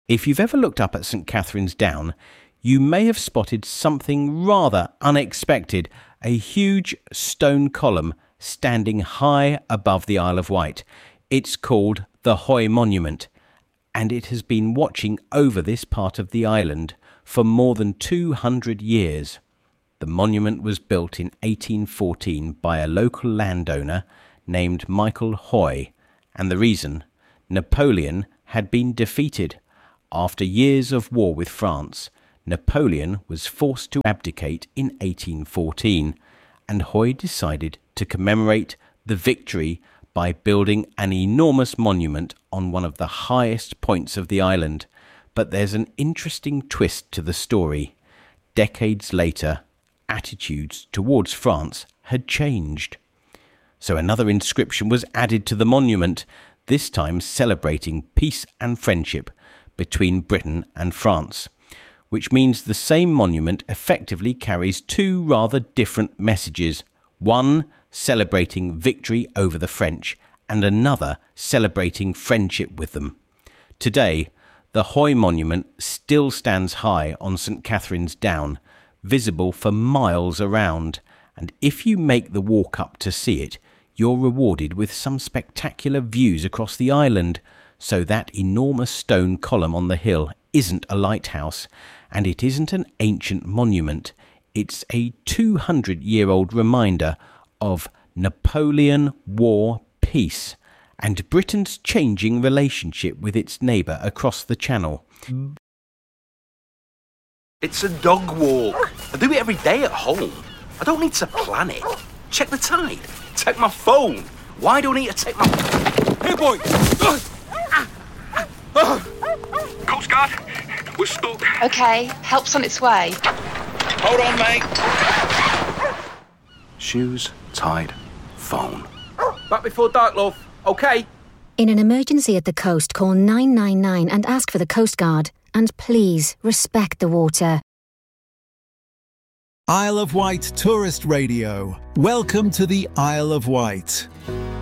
If you've ever looked up at St Catherine's Down, you may have spotted something rather unexpected, a huge stone column standing high above the Isle of Wight. It's called the Hoy Monument, and it has been watching over this part of the island for more than 200 years. The monument was built in 1814 by a local landowner named Michael Hoy, and the reason? Napoleon had been defeated. After years of war with France, Napoleon was forced to abdicate in 1814, and Hoy decided to commemorate the victory by building an enormous monument on one of the highest points of the island. But there's an interesting twist to the story. Decades later, attitudes towards France had changed. So another inscription was added to the monument, this time celebrating peace and friendship between Britain and France, which means the same monument effectively carries two rather different messages, one celebrating victory over the French and another celebrating friendship with them. Today, the Hoy Monument still stands high on St Catherine's Down, visible for miles around, and if you make the walk up to see it, you're rewarded with some spectacular views across the island. So that enormous stone column on the hill isn't a lighthouse, and it isn't an ancient monument. It's a 200-year-old reminder of Napoleon War peace and Britain's changing relationship with its neighbour across the channel. It's a dog walk. I do it every day at home. I don't need to plan it. Check the tide. Take my phone. Why do I need to take my... Hey, boy! Coast Guard, we're stuck. OK, help's on its way. Hold on, mate. Shoes, tide, phone. Back before dark, love. OK? In an emergency at the coast, call 999 and ask for the Coast Guard. And please, respect the water. Isle of Wight Tourist Radio. Welcome to the Isle of Wight.